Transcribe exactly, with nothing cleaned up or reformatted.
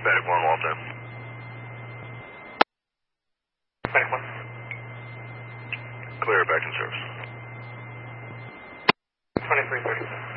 Medic one, Walton. Medic one. Clear, back in service. twenty-three thirty-six.